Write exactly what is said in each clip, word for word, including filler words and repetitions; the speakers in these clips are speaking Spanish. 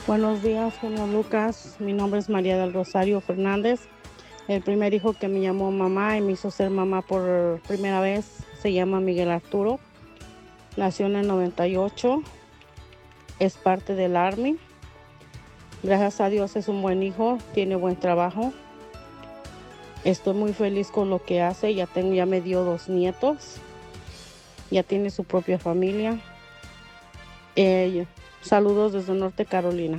Buenos días, genio Lucas. Mi nombre es María del Rosario Fernández. El primer hijo que me llamó mamá y me hizo ser mamá por primera vez se llama Miguel Arturo. Nació en el noventa y ocho. Es parte del Army. Gracias a Dios es un buen hijo, tiene buen trabajo. Estoy muy feliz con lo que hace. Ya tengo, ya me dio dos nietos. Ya tiene su propia familia. Eh, saludos desde Norte Carolina.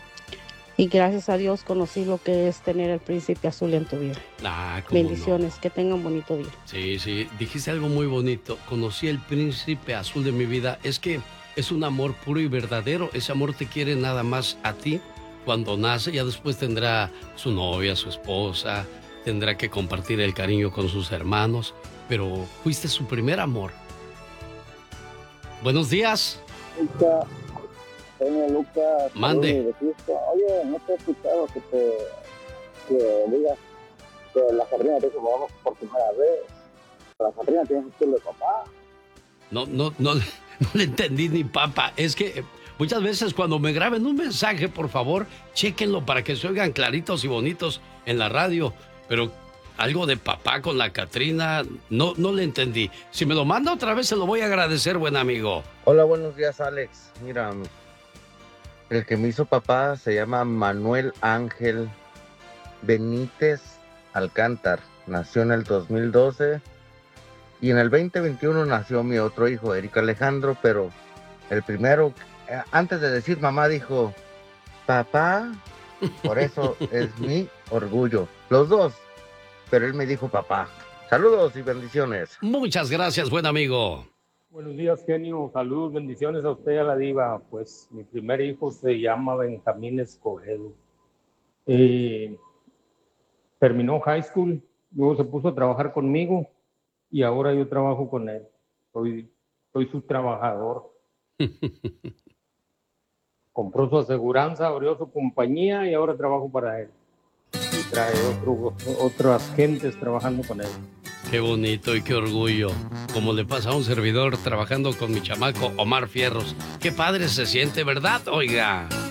Y gracias a Dios conocí lo que es tener el príncipe azul en tu vida. Ah, cómo Bendiciones, no. que tengan bonito día. Sí, sí, dijiste algo muy bonito. Conocí el príncipe azul de mi vida. Es que es un amor puro y verdadero. Ese amor te quiere nada más a ti cuando nace. Ya después tendrá su novia, su esposa. Tendrá que compartir el cariño con sus hermanos. Pero fuiste su primer amor. Buenos días. Luca, señor Lucas, Mande. de Cristo. Oye, no te he escuchado que te que digas que la Sabrina te dice vamos por primera vez. La Sabrina tiene un estilo de papá. No, no, no, no le entendí ni papa. Es que muchas veces cuando me graben un mensaje, por favor, chéquenlo para que se oigan claritos y bonitos en la radio. Pero algo de papá con la Catrina, no, no le entendí. Si me lo manda otra vez, se lo voy a agradecer, buen amigo. Hola, buenos días, Alex. Mira, el que me hizo papá se llama Manuel Ángel Benítez Alcántar. Nació en el dos mil doce y en el veinte veintiuno nació mi otro hijo, Eric Alejandro, pero el primero, eh, antes de decir mamá, dijo papá. Por eso es mi orgullo. Los dos, pero él me dijo papá. Saludos y bendiciones. Muchas gracias, buen amigo. Buenos días, genio. Saludos, bendiciones a usted y a la diva. Pues mi primer hijo se llama Benjamín Escobedo. Eh, terminó high school, luego se puso a trabajar conmigo y ahora yo trabajo con él. Soy, soy su trabajador. Compró su aseguranza, abrió su compañía y ahora trabajo para él. Y trae otro, otras gentes trabajando con él. Qué bonito y qué orgullo. Como le pasa a un servidor trabajando con mi chamaco Omar Fierros. Qué padre se siente, ¿verdad? Oiga.